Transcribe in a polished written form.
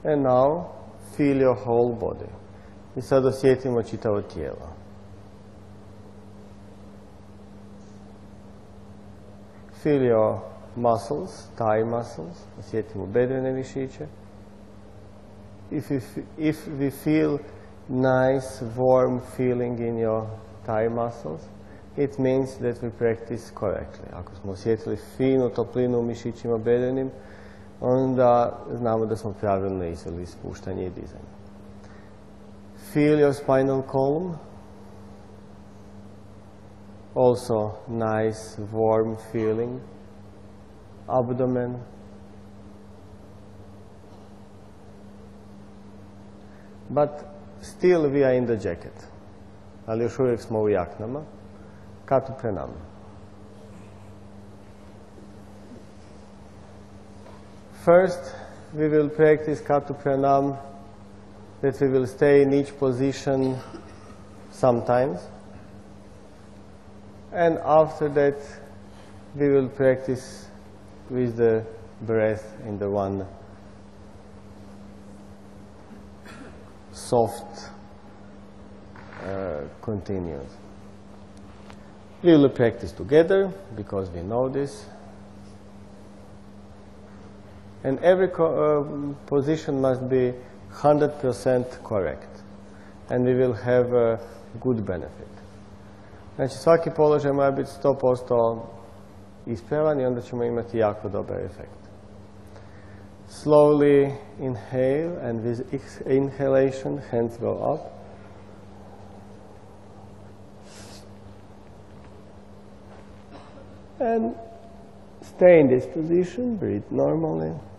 And now feel your whole body. I sad osjetimo čitavo tijelo. Feel your muscles, thigh muscles. Osjetimo bedrene mišiće. If we feel nice, warm feeling in your thigh muscles, it means that we practice correctly. Ako smo osjetili finu toplinu u mišićima bedrenim, onda znamo da smo pravilno izveli spuštanje i dizanje. Feel your spinal column. Also nice, warm feeling. Abdomen. But still we are in the jacket. Ali još uvijek smo u jaknama. Katu pranam. First, we will practice Katu pranam, that we will stay in each position sometimes. And after that, we will practice with the breath in the one soft, continuous. We will practice together because we know this. And every position must be 100% correct. And we will have a good benefit. Znači, svaki položaj mora biti 100% ispravan i onda ćemo imati jako dobar efekt. Slowly inhale, and with inhalation, hands go up. And stay in this position, breathe normally.